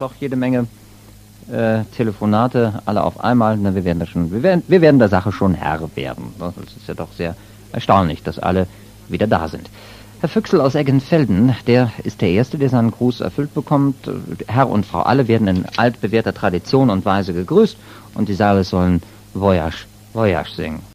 doch jede Menge Telefonate, alle auf einmal. Na, wir werden der Sache schon Herr werden. Das ist ja doch sehr erstaunlich, dass alle wieder da sind. Herr Füchsel aus Eggenfelden, der ist der Erste, der seinen Gruß erfüllt bekommt. Herr und Frau alle werden in altbewährter Tradition und Weise gegrüßt und die Saale sollen Voyage, Voyage singen.